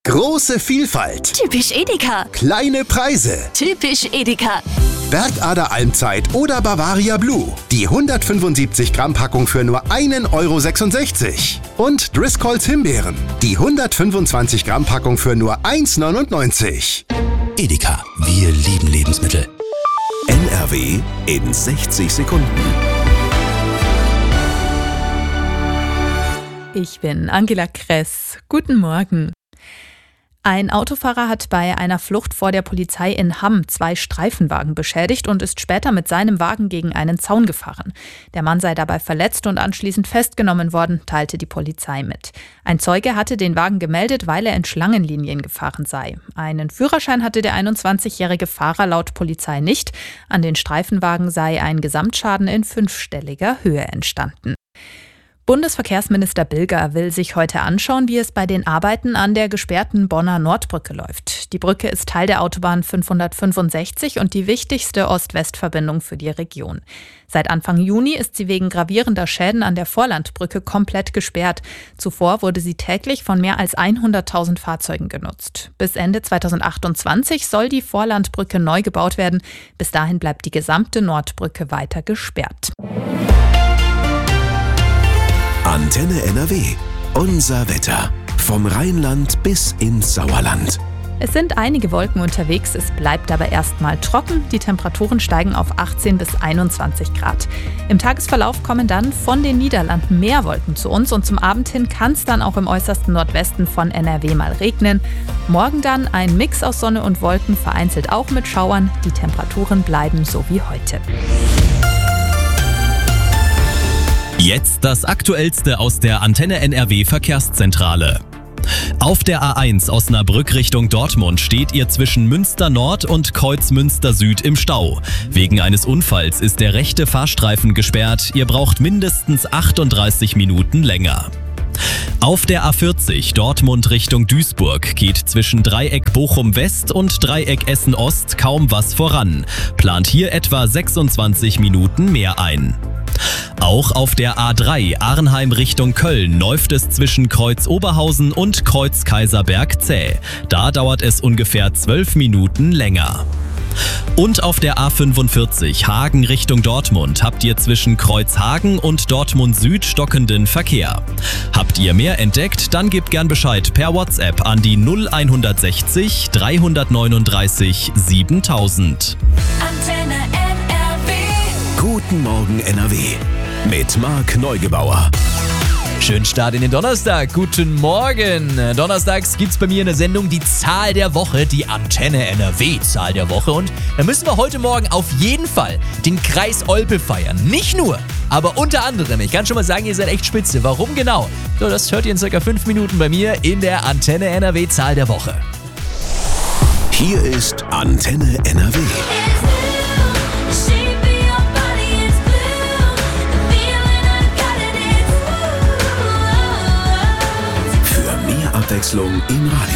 Große Vielfalt. Typisch Edeka. Kleine Preise. Typisch Edeka. Bergader Almzeit oder Bavaria Blue. Die 175 Gramm Packung für nur 1,66 €. Und Driscolls Himbeeren. Die 125 Gramm Packung für nur 1,99 €. Edeka, wir lieben Lebensmittel. NRW in 60 Sekunden. Ich bin Angela Kress. Guten Morgen. Ein Autofahrer hat bei einer Flucht vor der Polizei in Hamm 2 Streifenwagen beschädigt und ist später mit seinem Wagen gegen einen Zaun gefahren. Der Mann sei dabei verletzt und anschließend festgenommen worden, teilte die Polizei mit. Ein Zeuge hatte den Wagen gemeldet, weil er in Schlangenlinien gefahren sei. Einen Führerschein hatte der 21-jährige Fahrer laut Polizei nicht. An den Streifenwagen sei ein Gesamtschaden in 5-stelliger Höhe entstanden. Bundesverkehrsminister Bilger will sich heute anschauen, wie es bei den Arbeiten an der gesperrten Bonner Nordbrücke läuft. Die Brücke ist Teil der Autobahn 565 und die wichtigste Ost-West-Verbindung für die Region. Seit Anfang Juni ist sie wegen gravierender Schäden an der Vorlandbrücke komplett gesperrt. Zuvor wurde sie täglich von mehr als 100.000 Fahrzeugen genutzt. Bis Ende 2028 soll die Vorlandbrücke neu gebaut werden. Bis dahin bleibt die gesamte Nordbrücke weiter gesperrt. Antenne NRW. Unser Wetter. Vom Rheinland bis ins Sauerland. Es sind einige Wolken unterwegs, es bleibt aber erstmal trocken. Die Temperaturen steigen auf 18 bis 21 Grad. Im Tagesverlauf kommen dann von den Niederlanden mehr Wolken zu uns und zum Abend hin kann es dann auch im äußersten Nordwesten von NRW mal regnen. Morgen dann ein Mix aus Sonne und Wolken, vereinzelt auch mit Schauern. Die Temperaturen bleiben so wie heute. Jetzt das Aktuellste aus der Antenne NRW Verkehrszentrale. Auf der A1 Osnabrück Richtung Dortmund steht ihr zwischen Münster Nord und Kreuzmünster Süd im Stau. Wegen eines Unfalls ist der rechte Fahrstreifen gesperrt. Ihr braucht mindestens 38 Minuten länger. Auf der A40 Dortmund Richtung Duisburg geht zwischen Dreieck Bochum West und Dreieck Essen Ost kaum was voran. Plant hier etwa 26 Minuten mehr ein. Auch auf der A3 Arnheim Richtung Köln läuft es zwischen Kreuz Oberhausen und Kreuz Kaiserberg zäh. Da dauert es ungefähr 12 Minuten länger. Und auf der A45 Hagen Richtung Dortmund habt ihr zwischen Kreuzhagen und Dortmund Süd stockenden Verkehr. Habt ihr mehr entdeckt, dann gebt gern Bescheid per WhatsApp an die 0160 339 7000. Antenne NRW. Guten Morgen NRW. Mit Marc Neugebauer. Schönen Start in den Donnerstag. Guten Morgen. Donnerstags gibt's bei mir in der Sendung die Zahl der Woche, die Antenne NRW Zahl der Woche. Und da müssen wir heute Morgen auf jeden Fall den Kreis Olpe feiern. Nicht nur, aber unter anderem. Ich kann schon mal sagen, ihr seid echt spitze. Warum genau? So, das hört ihr in circa 5 Minuten bei mir in der Antenne NRW Zahl der Woche. Hier ist Antenne NRW. Für mehr Abwechslung im Radio.